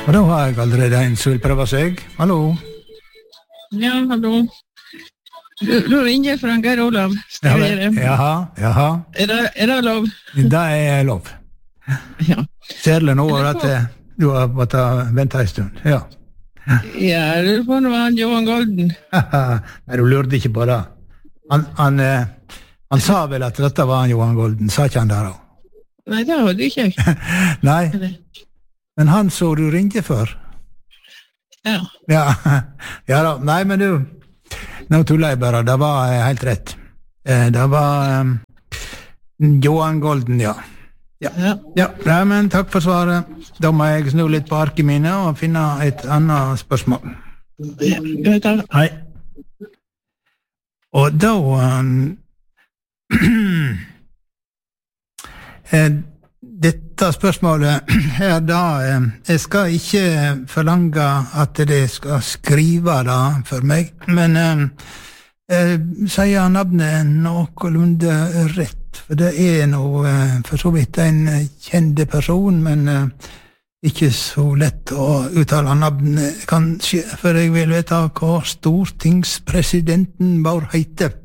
Og da har jeg allerede en som vil prøve seg. Hallo? Ja, hallo. Du ringer fra Geir Olav. Jaha. Er det lov? Det er lov. Ja. Særlig nå at du har måttet vente en stund. Ja. Ja, jeg lurer på når han Johan Golden. Nei, du lurte ikke på det. Han sa vel at dette var han Johan Golden, sa ikke han der også? Nei, det hadde ikke jeg. Nei, men han så du ringte for. Ja. Ja da, nei, men du, nå tuller jeg bare, det var helt rett. Det var Johan Golden, ja. Ja, men takk for svaret. Da må jeg snu litt på arket mine og finne et annet spørsmål. Hei. Og da dette spørsmålet her da, jeg skal ikke forlange at det skal skrive det for meg, men sier navnet noenlunde rett, for det er noe for så vidt en kjende person, men ikke så lett å uttale navnet kanskje, for jeg vil vite hva stortingspresidenten vår heter.